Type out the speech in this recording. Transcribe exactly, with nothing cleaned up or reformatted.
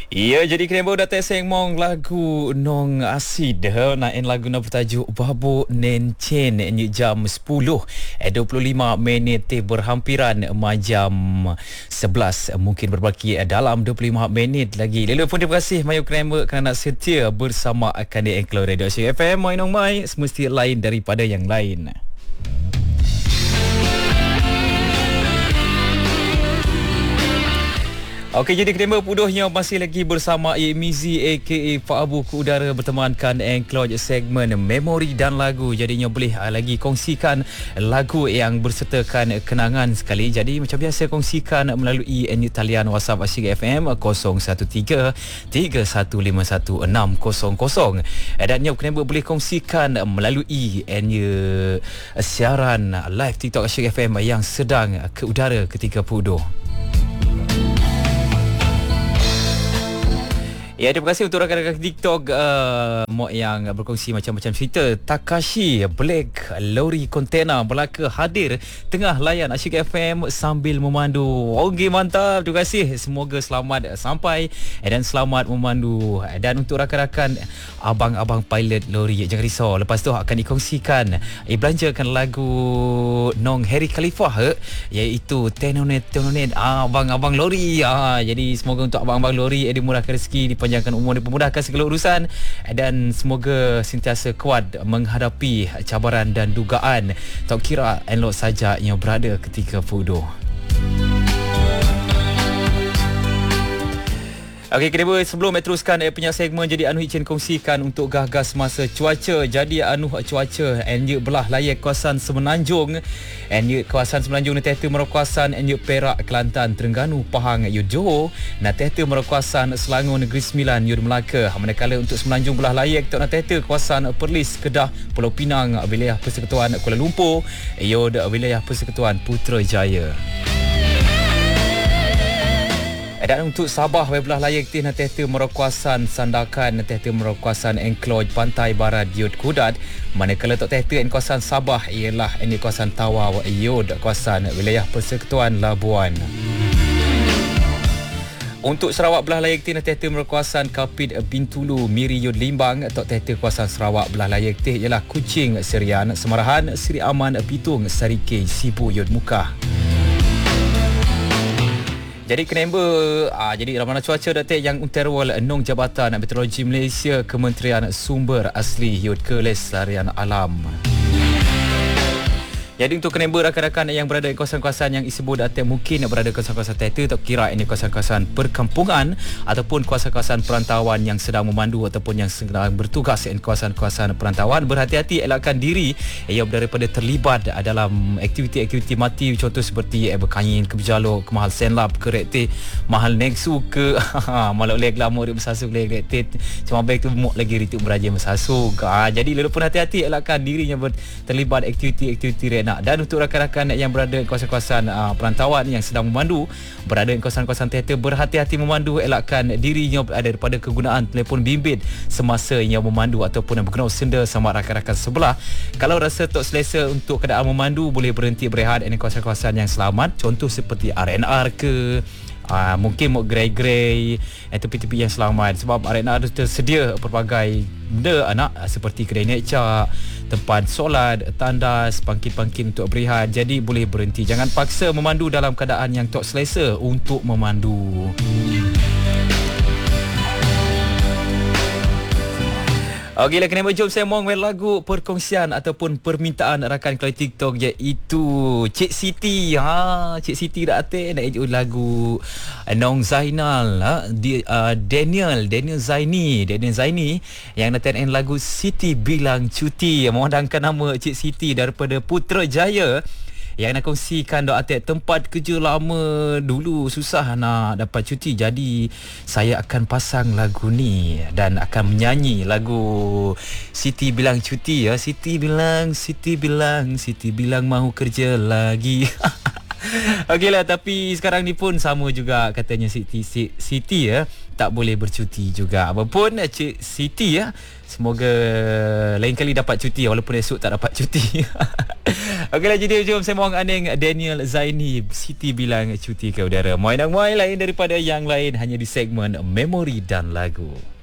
Ya, jadi kena baru datang sengmong lagu Nong Asid. Nain lagu na bertajuk Babu Nencen. Ini jam sepuluh dua puluh lima minit berhampiran majam sebelas. Mungkin berbaki dalam dua puluh lima minit lagi. Lalu pun terima kasih Mayu Krember kerana nak setia bersama Kandi Enklo Radio Asyik F M. Mai nong mai semesti lain daripada yang lain. Okey, jadi kedema puduhnya masih lagi bersama Mizi aka Pak Abu ke udara bertemankan Encloj segmen memori dan lagu. Jadinya boleh uh, lagi kongsikan lagu yang bersertakan kenangan sekali. Jadi macam biasa kongsikan melalui N U talian WhatsApp Asyik F M kosong satu tiga tiga satu lima satu enam kosong kosong. Dan yang kedema boleh kongsikan melalui N U siaran live TikTok Asyik F M yang sedang ke udara ketika puduh. Ya, terima kasih untuk rakan-rakan TikTok uh, yang berkongsi macam-macam cerita. Takashi Black lori kontena Melaka hadir tengah layan Asyik F M sambil memandu. Okey, mantap. Terima kasih. Semoga selamat sampai dan selamat memandu. Dan untuk rakan-rakan abang-abang pilot lori, jangan risau. Lepas tu akan dikongsikan eh, belanjakan lagu Nong Harry Khalifah eh, iaitu Tenonet Tenonet ah, abang-abang lori. Ah, jadi semoga untuk abang-abang lori eh, dimurahkan rezeki, panjangkan umur, dipermudahkan segala urusan dan semoga sentiasa kuat menghadapi cabaran dan dugaan. Tak kira elok saja yang berada ketika puduh. Okey, kedua sebelum teruskan eh, punya segmen, jadi Anu Hicin kongsikan untuk gagas masa cuaca. Jadi Anu cuaca NU belah layak kawasan Semenanjung, NU kawasan Semenanjung ni tehta merakawasan NU Perak, Kelantan, Terengganu, Pahang, Yud Johor, na tehta merakawasan Selangor, Negeri Sembilan, Yud Melaka. Manakala untuk Semenanjung belah layak tok na tehta kawasan Perlis, Kedah, Pulau Pinang, wilayah Persekutuan Kuala Lumpur, Yud wilayah Persekutuan Putrajaya. Dan untuk Sabah belah layak tih na tehta merakawasan Sandakan, na tehta merakawasan Encloj Pantai Barat Yud Kudat. Manakala tok tehta en kawasan Sabah ialah en kawasan Tawau Yud kawasan wilayah Persekutuan Labuan. Untuk Sarawak belah layak tih na tehta merakawasan Kapit Bintulu, Miri Yud Limbang. Tok tehta kawasan Sarawak belah layak tih ialah Kuching Serian, Semarahan, Seri Aman, Pitung, Sarike, Sibu Yud Mukah. Jadi kenemba ah, jadi ramalan cuaca datuk yang unterwal Nong Jabatan Meteorologi Malaysia, Kementerian Sumber Asli Yud Kelestarian Alam. Jadi untuk kenemba rakan-rakan yang berada di kawasan-kawasan yang disebut datuk mungkin berada di kawasan-kawasan tertentu, tak kira ini kawasan-kawasan perkampungan ataupun kawasan-kawasan perantauan yang sedang memandu ataupun yang sedang bertugas di kawasan-kawasan perantauan, berhati-hati, elakkan diri yang daripada terlibat dalam aktiviti-aktiviti mati, contoh seperti eh, berkain ke berjaluk, ke mahal senlap, ke rekti mahal neksu ke malah leg lama dia bersasuk leg rekti cuma baik tu muk lagi rituk beraja bersasuk. Ah, jadi lelupun hati-hati, elakkan dirinya ber, terlibat aktiviti-aktiviti nak. Dan untuk rakan-rakan yang berada di kawasan-kawasan uh, perantauan yang sedang memandu, berada di kawasan-kawasan teater, berhati-hati memandu, elakkan dirinya ada daripada kegunaan telefon bimbit semasa yang memandu ataupun berguna senda sama rakan-rakan sebelah. Kalau rasa tak selesa untuk keadaan memandu, boleh berhenti berehat di kawasan-kawasan yang selamat, contoh seperti R and R ke, Uh, mungkin mau grey-grey eh, tepi-tepi yang selamat, sebab arena ada tersedia pelbagai benda anak seperti kedai necak, tempat solat, tandas, pangkit-pangkit untuk berehat. Jadi boleh berhenti, jangan paksa memandu dalam keadaan yang tak selesa untuk memandu. Okey lah, kena jom saya mau lagu perkongsian ataupun permintaan rakan kelas TikTok, iaitu Cik Siti. Ha, Cik Siti dah ate nak ejut lagu Nong Zainal, ha, di, uh, Daniel Daniel Zaini, Daniel Zaini yang natain lagu Siti Bilang Cuti. Memandangkan nama Cik Siti daripada Putrajaya yang nak kongsikan dok atik tempat kerja lama dulu susah nak dapat cuti, jadi saya akan pasang lagu ni dan akan menyanyi lagu Siti Bilang Cuti ya. Siti bilang, Siti bilang, Siti bilang mahu kerja lagi. Okeylah, tapi sekarang ni pun sama juga katanya Siti Siti, Siti ya tak boleh bercuti juga. Apapun Cik Siti ya, semoga lain kali dapat cuti walaupun esok tak dapat cuti. Okeylah, jadi jom saya mohon aning Daniel Zaini. Siti bilang cuti ke udara. Muai nak muai lain daripada yang lain hanya di segmen Memori dan Lagu.